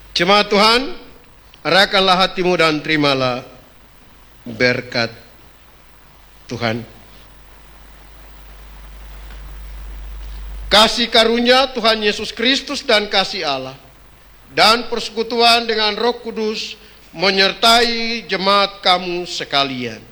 Jemaat Tuhan, arahkanlah hatimu dan terimalah berkat Tuhan. Kasih karunia Tuhan Yesus Kristus dan kasih Allah dan persekutuan dengan Roh Kudus menyertai jemaat kamu sekalian.